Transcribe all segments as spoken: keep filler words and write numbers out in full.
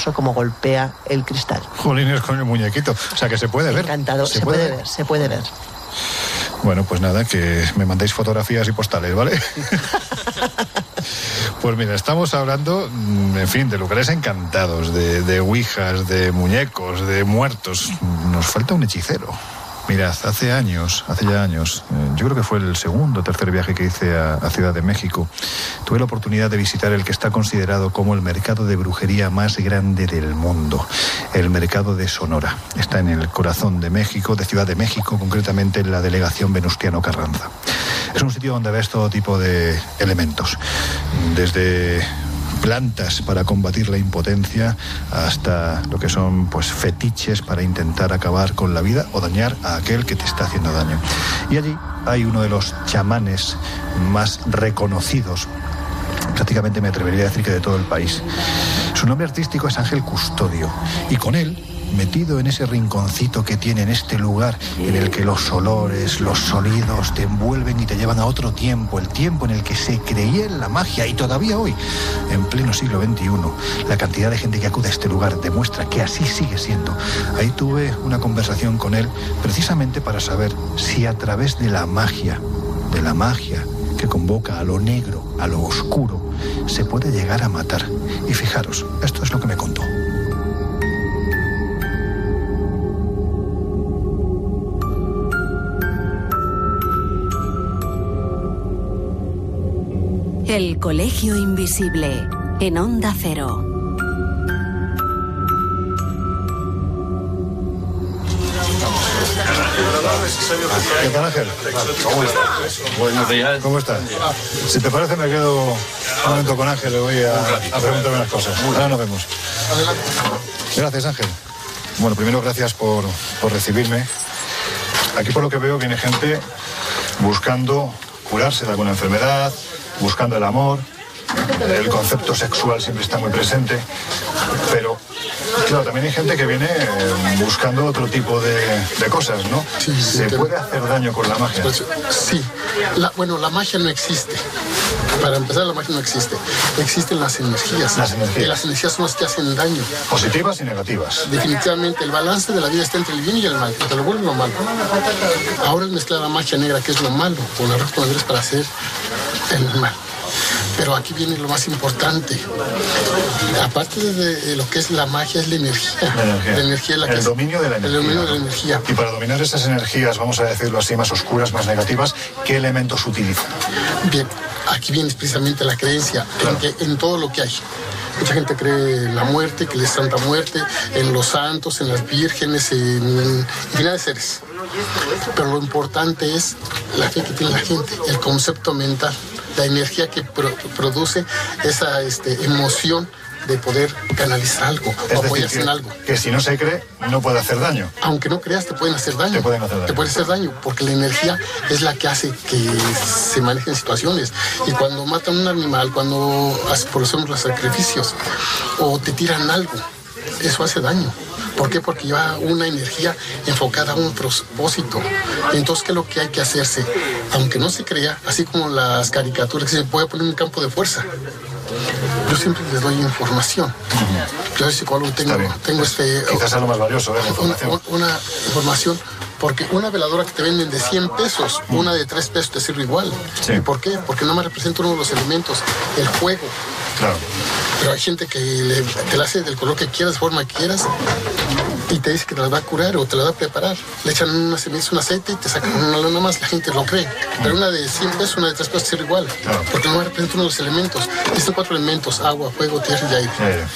precioso como golpea el cristal. Jolines con el muñequito. O sea que se puede ver. Encantado, se, se puede, puede ver, se puede ver. Bueno, pues nada, que me mandéis fotografías y postales, ¿vale? Pues mira, estamos hablando, en fin, de lugares encantados, de, de ouijas, de muñecos, de muertos. Nos falta un hechicero. Mirad, hace años, hace ya años, eh, yo creo que fue el segundo o tercer viaje que hice a, a Ciudad de México, tuve la oportunidad de visitar el que está considerado como el mercado de brujería más grande del mundo, el mercado de Sonora. Está en el corazón de México, de Ciudad de México, concretamente en la delegación Venustiano Carranza. Es un sitio donde ves todo tipo de elementos, desde plantas para combatir la impotencia hasta lo que son pues fetiches para intentar acabar con la vida o dañar a aquel que te está haciendo daño. Y allí hay uno de los chamanes más reconocidos, prácticamente me atrevería a decir que de todo el país. Su nombre artístico es Ángel Custodio y con él, metido en ese rinconcito que tiene en este lugar en el que los olores, los sonidos te envuelven y te llevan a otro tiempo, el tiempo en el que se creía en la magia, y todavía hoy, en pleno siglo veintiuno, la cantidad de gente que acude a este lugar demuestra que así sigue siendo. Ahí tuve una conversación con él precisamente para saber si a través de la magia, de la magia que convoca a lo negro, a lo oscuro, se puede llegar a matar. Y fijaros, esto es lo que me contó. El Colegio Invisible, en Onda Cero. ¿Qué tal, Ángel? ¿Cómo estás? Buenos días. ¿Cómo estás? Si te parece, me quedo un momento con Ángel, le voy a, a preguntarle unas cosas. Ahora nos vemos. Gracias, Ángel. Bueno, primero, gracias por, por recibirme. Aquí, por lo que veo, viene gente buscando curarse de alguna enfermedad, buscando el amor. El concepto sexual siempre está muy presente, pero claro, también hay gente que viene eh, buscando otro tipo de, de cosas, ¿no? Sí, ¿Se sí, puede hacer daño con la magia? Pues, sí, la, bueno, la magia no existe. Para empezar, la magia no existe. Existen las energías. Las energías. Y las energías son las que hacen daño. Positivas y negativas. Definitivamente, el balance de la vida está entre el bien y el mal. Te lo vuelve lo malo. Ahora es mezclar la magia negra, que es lo malo, con las responderes para hacer el mal. Pero aquí viene lo más importante. Aparte de lo que es la magia, es la energía. La energía. La energía es la que el es, dominio de la energía. El dominio de la energía. Y para dominar esas energías, vamos a decirlo así, más oscuras, más negativas, ¿qué elementos utilizan? Bien, aquí viene precisamente la creencia, claro, en, que, en todo lo que hay. Mucha gente cree en la muerte, que es Santa Muerte, en los santos, en las vírgenes, en infinidad de seres. Pero lo importante es la fe que tiene la gente, el concepto mental, la energía que pro- produce esa este, emoción de poder canalizar algo es o apoyarse decir, que, en algo. Que si no se cree, no puede hacer daño. Aunque no creas, te pueden hacer daño. Te pueden hacer daño. Te pueden hacer daño, porque la energía es la que hace que se manejen situaciones. Y cuando matan un animal, cuando hacen, por ejemplo, los sacrificios, o te tiran algo, eso hace daño. ¿Por qué? Porque lleva una energía enfocada a un propósito. Entonces, ¿qué es lo que hay que hacerse? Aunque no se crea, así como las caricaturas, que se puede poner un campo de fuerza. Yo siempre les doy información. Uh-huh. Yo soy psicólogo, tengo, tengo este... Quizás es lo más valioso, ¿eh? La información. Una, una información, porque una veladora que te venden de cien pesos, uh-huh, una de tres pesos te sirve igual. Sí. ¿Y por qué? Porque no me representa uno de los elementos, el fuego. Claro. Pero hay gente que le, te la hace del color que quieras, forma que quieras, y te dice que te la va a curar o te la va a preparar. Le echan una semilla, un aceite y te sacan una lana más, la gente lo cree. Pero una de cien pesos, una de tres pesos sirve igual. Claro. Porque no me representa uno de los elementos. Existen cuatro elementos: agua, fuego, tierra y aire.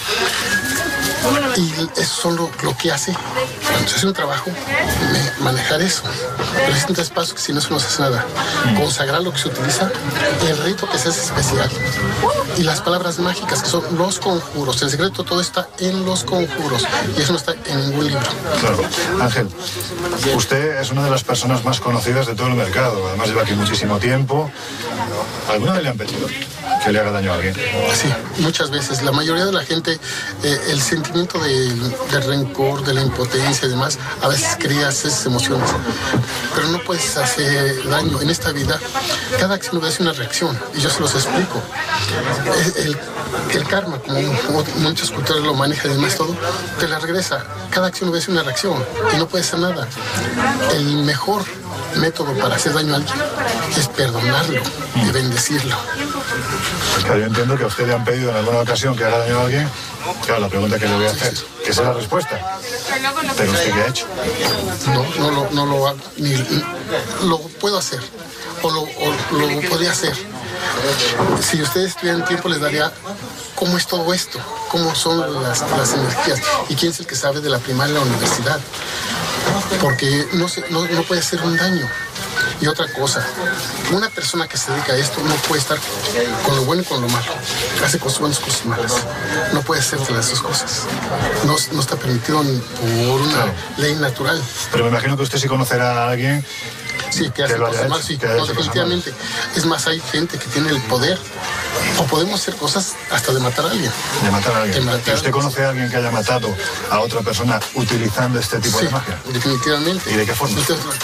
Sí. Y eso son lo, lo que hace, cuando se hace un trabajo, me, manejar eso. Pero existen tres pasos que si no, eso no se hace nada. Consagrar lo que se utiliza, el rito que se hace especial, y las palabras mágicas, que son los conjuros. El secreto todo está en los conjuros, y eso no está en ningún libro. Claro. Ángel, usted es una de las personas más conocidas de todo el mercado. Además lleva aquí muchísimo tiempo. ¿Alguna vez le han pedido que le haga daño a alguien? Sí, muchas veces. La mayoría de la gente, eh, el sentimiento de, de rencor, de la impotencia y demás, a veces crea esas emociones. Pero no puedes hacer daño. En esta vida, cada acción obedece una reacción, y yo se los explico. El, el karma, como, como muchas culturas lo manejan y demás todo, te la regresa. Cada acción obedece una reacción y no puede ser nada. El mejor método para hacer daño a alguien es perdonarlo y bendecirlo. Claro, yo entiendo que a usted le han pedido en alguna ocasión que haga daño a alguien. Claro, la pregunta que le voy a hacer, que esa es la respuesta. ¿Pero usted qué ha hecho? No, no, lo, no lo hago, ni, ni lo puedo hacer, o lo, o lo podría hacer. Si ustedes tuvieran tiempo les daría cómo es todo esto, cómo son las, las energías y quién es el que sabe de la primaria en la universidad. Porque no, se, no, no puede ser un daño. Y otra cosa, una persona que se dedica a esto no puede estar con lo bueno y con lo malo. Hace cosas buenas, cosas malas. No puede ser de las dos cosas. No, no está permitido ni por una claro. ley natural. Pero me imagino que usted sí conocerá a alguien. Sí, que hace que cosas mal, sí, no, definitivamente. Es más, hay gente que tiene el poder, o podemos hacer cosas hasta de matar a alguien. De matar a alguien. Matar ¿Usted conoce a alguien que haya matado a otra persona utilizando este tipo sí, de magia? Definitivamente. ¿Y de qué forma?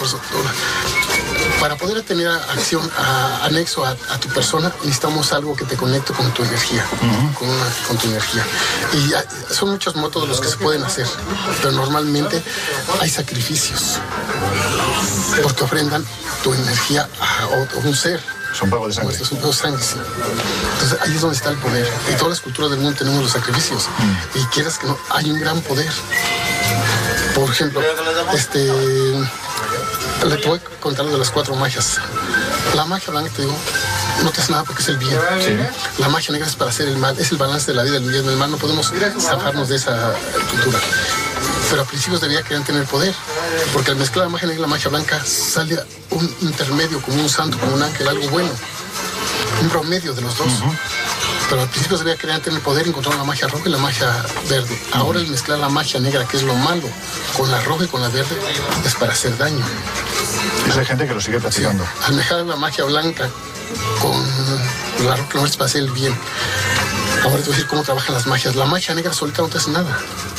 Para poder tener acción a, anexo a, a tu persona, necesitamos algo que te conecte con tu energía, uh-huh. con, una, con tu energía. Y hay, son muchos métodos los que se pueden hacer, pero normalmente hay sacrificios, porque ofrendan tu energía a, a un ser. Son pagos de sangre. Son pagos de sangre, sí. Entonces ahí es donde está el poder. En todas las culturas del mundo tenemos los sacrificios. Mm. Y quieras que no, hay un gran poder. Por ejemplo, este... le te voy a contar de las cuatro magias. La magia blanca, te digo, no te hace nada porque es el bien. Sí. La magia negra es para hacer el mal. Es el balance de la vida, el bien y el mal. No podemos zafarnos de esa cultura. Pero a principios debía querer tener poder, porque al mezclar la magia negra y la magia blanca sale un intermedio, como un santo, como un ángel, algo bueno, un promedio de los dos. Uh-huh. Pero al principio debía querer tener poder, encontrar la magia roja y la magia verde. Ahora el mezclar la magia negra, que es lo malo, con la roja y con la verde, es para hacer daño. Es hay gente que lo sigue practicando. Sí. Al mezclar la magia blanca con la roja, no es para hacer el bien. Ahora te voy a decir cómo trabajan las magias. La magia negra solita no te hace nada.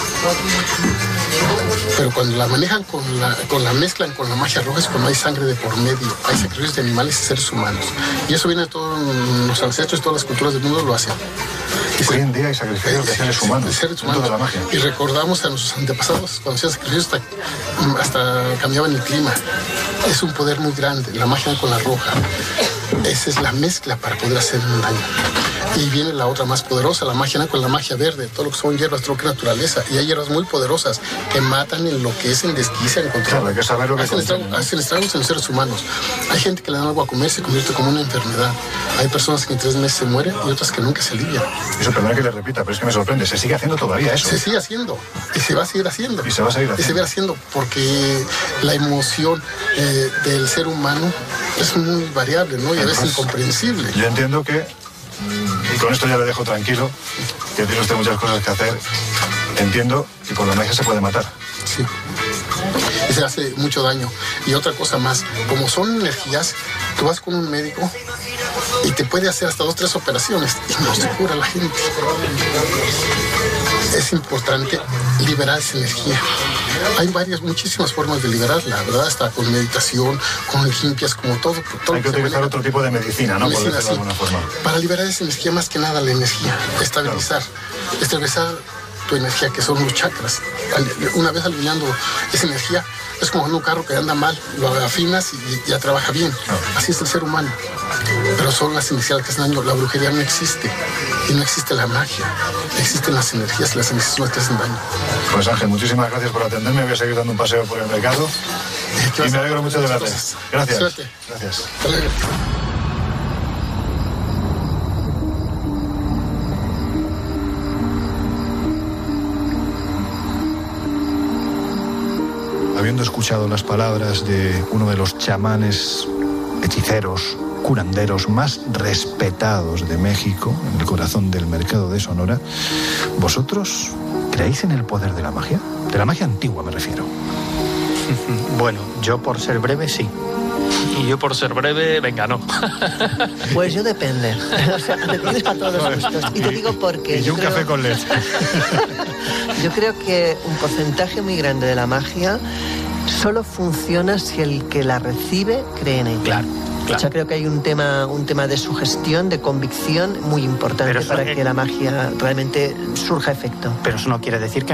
Pero cuando la manejan con la, con la mezclan con la magia roja es cuando hay sangre de por medio, hay sacrificios de animales y seres humanos. Y eso viene de todos los ancestros, todas las culturas del mundo lo hacen. Y hoy en día hay sacrificios de, de seres humanos. De seres humanos. De la magia. Y recordamos a nuestros antepasados cuando hacían sacrificios hasta, hasta cambiaban el clima. Es un poder muy grande, la magia con la roja. Esa es la mezcla para poder hacer un daño. Y viene la otra más poderosa, la magia con la magia verde, todo lo que son hierbas, todo lo que es naturaleza. Y hay hierbas muy poderosas que matan, enloquecen, desquician, controlan. Claro, hay que saber lo que hacen, estrago, ¿no? hacen estragos en los seres humanos. Hay gente que le dan algo a comer, se convierte como una enfermedad. Hay personas que en tres meses se mueren y otras que nunca se alivian. Eso, perdón que le repita, pero es que me sorprende. Se sigue haciendo todavía eso. Se sigue haciendo. Y se va a seguir haciendo. Y se va a seguir haciendo. Y se va haciendo porque la emoción eh, del ser humano es muy variable, ¿no? Y a veces pues, incomprensible. Yo entiendo que, y con esto ya le dejo tranquilo, que tiene usted muchas cosas que hacer, entiendo que con la magia se puede matar. Sí. Y se hace mucho daño. Y otra cosa más, como son energías, tú vas con un médico y te puede hacer hasta dos, tres operaciones y no se cura la gente. Es importante liberar esa energía. Hay varias, muchísimas formas de liberarla, ¿verdad? Hasta con meditación, con limpias, como todo. todo Hay que utilizar otro tipo de medicina, ¿no? Medicina, por decirlo de alguna forma. Para liberar esa energía, más que nada la energía, estabilizar, claro. estabilizar tu energía, que son los chakras. Una vez alineando esa energía, es como un carro que anda mal, lo afinas y ya trabaja bien. Claro. Así es el ser humano. Pero son las iniciales que hacen daño. La brujería no existe. Y no existe la magia. Existen las energías y las energías son las que hacen daño. Pues Ángel, muchísimas gracias por atenderme. Voy a seguir dando un paseo por el mercado. Y me alegro mucho de verte. Gracias. Suerte. Gracias. Habiendo escuchado las palabras de uno de los chamanes, hechiceros, curanderos más respetados de México, en el corazón del mercado de Sonora, ¿vosotros creéis en el poder de la magia? De la magia antigua me refiero. Bueno, yo por ser breve sí. Y yo por ser breve, venga, no. Pues yo depende. O sea, te tienes para todos los gustos. Y te digo por qué. Y yo un creo... café con leche. Yo creo que un porcentaje muy grande de la magia solo funciona si el que la recibe cree en ella. Claro. O sea, creo que hay un tema, un tema de sugestión, de convicción muy importante Pero eso, para eh, que la magia realmente surja efecto. Pero eso no quiere decir que